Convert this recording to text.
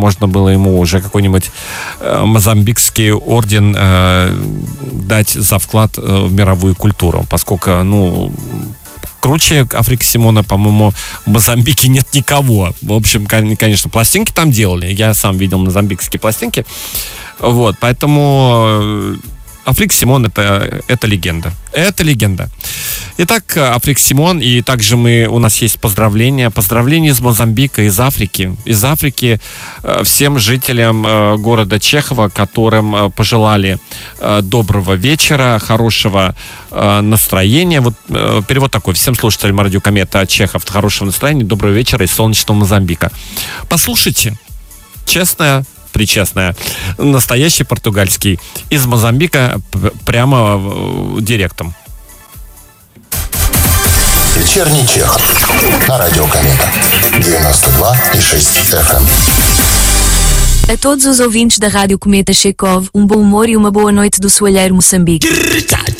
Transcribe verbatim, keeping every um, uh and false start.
можно было ему уже какой-нибудь э, мозамбикский орден э, дать за вклад э, в мировую культуру, поскольку, ну, круче Африка Симона, по-моему, в Мозамбике нет никого. В общем, конечно, пластинки там делали. Я сам видел мозамбикские пластинки. Вот, поэтому Африка Симон это, это легенда. Это легенда. Итак, Африка Симон, и также мы, у нас есть поздравления. Поздравления из Мозамбика, из Африки. Из Африки всем жителям города Чехова, которым пожелали доброго вечера, хорошего настроения. Вот перевод такой. Всем слушателям радио Комета Чехов хорошего настроения, доброго вечера из солнечного Мозамбика. Послушайте. Честная, причестная, настоящий португальский из Мозамбика прямо директом. Вечерний Чехов на радио Комета девяносто два и шесть эф эм. A todos os ouvintes da Rádio Cometa Chekov, um bom humor e uma boa noite do soalheiro Moçambique.